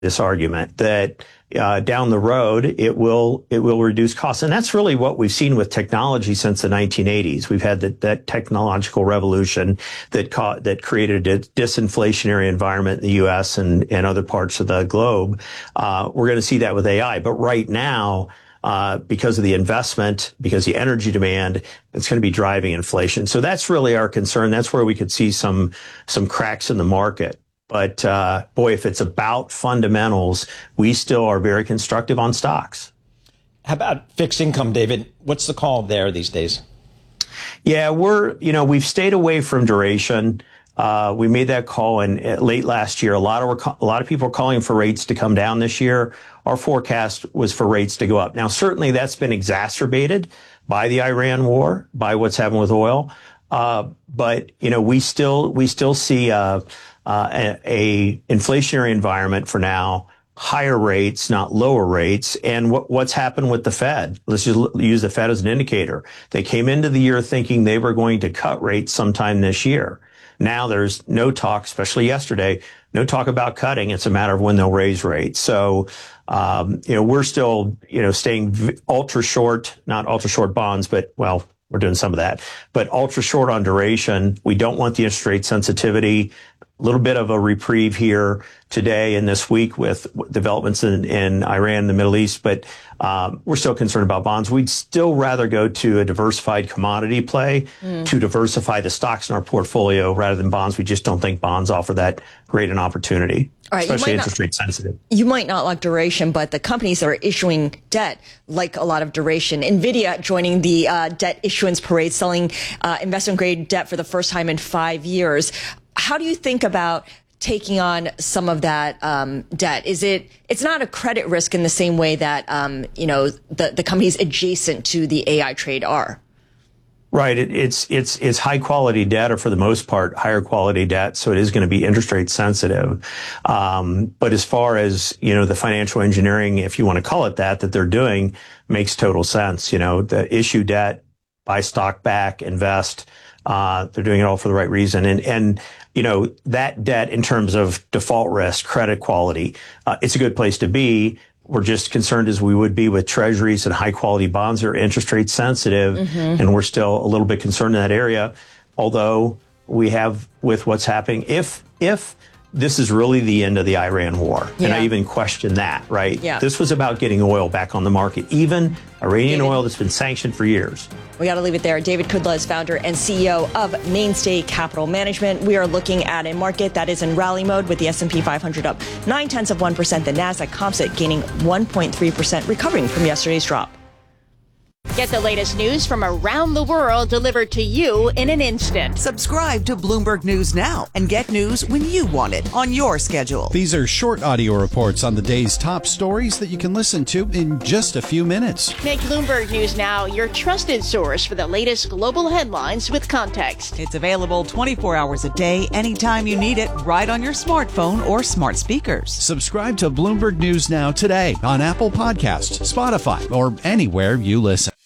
this argument that down the road it will reduce costs, and that's really what we've seen with technology since the 1980s. We've had that technological revolution that created a disinflationary environment in the U.S. and other parts of the globe. We're going to see that with AI, but right now, because of the investment, because the energy demand, it's going to be driving inflation. So that's really our concern. That's where we could see some cracks in the market. But boy, if it's about fundamentals, we still are very constructive on stocks. How about fixed income, David? What's the call there these days? Yeah, we've stayed away from duration. We made that call in late last year. A lot of people are calling for rates to come down this year. Our forecast was for rates to go up. Now, certainly that's been exacerbated by the Iran war, by what's happened with oil. But we still see a inflationary environment for now, higher rates, not lower rates. And what's happened with the Fed? Let's just use the Fed as an indicator. They came into the year thinking they were going to cut rates sometime this year. Now there's no talk, especially yesterday, no talk about cutting. It's a matter of when they'll raise rates. So, we're still, staying ultra short, not ultra short bonds, but well, we're doing some of that, but ultra short on duration. We don't want the interest rate sensitivity. A little bit of a reprieve here today and this week with developments in Iran and the Middle East, but we're still concerned about bonds. We'd still rather go to a diversified commodity play to diversify the stocks in our portfolio rather than bonds. We just don't think bonds offer that great an opportunity, especially interest rate sensitive. You might not like duration, but the companies that are issuing debt like a lot of duration. NVIDIA joining the debt issuance parade, selling investment grade debt for the first time in 5 years. How do you think about taking on some of that debt? It's not a credit risk in the same way that the companies adjacent to the AI trade are. Right. It's high quality debt, or for the most part, higher quality debt. So it is going to be interest rate sensitive. But as far as, the financial engineering, if you want to call it that they're doing, makes total sense. The issue debt, buy stock back, invest. They're doing it all for the right reason. And that debt in terms of default risk, credit quality, it's a good place to be. We're just concerned as we would be with treasuries and high quality bonds that are interest rate sensitive. And we're still a little bit concerned in that area. Although we have with what's happening, if this is really the end of the Iran war. Yeah. And I even question that, right? Yeah. This was about getting oil back on the market, even Iranian oil that's been sanctioned for years. We got to leave it there. David Kudla is founder and CEO of Mainstay Capital Management. We are looking at a market that is in rally mode with the S&P 500 up 0.9%, the Nasdaq Composite gaining 1.3%, recovering from yesterday's drop. Get the latest news from around the world delivered to you in an instant. Subscribe to Bloomberg News now and get news when you want it on your schedule. These are short audio reports on the day's top stories that you can listen to in just a few minutes. Make Bloomberg News Now your trusted source for the latest global headlines with context. It's available 24 hours a day, anytime you need it, right on your smartphone or smart speakers. Subscribe to Bloomberg News Now today on Apple Podcasts, Spotify, or anywhere you listen.